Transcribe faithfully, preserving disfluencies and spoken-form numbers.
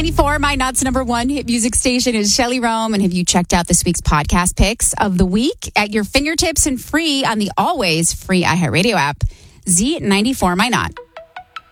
ninety-four, My Not's number one hit music station is Shelley Rome. And have you checked out this week's podcast picks of the week at your fingertips and free on the always free iHeartRadio app? Z ninety-four, My Not.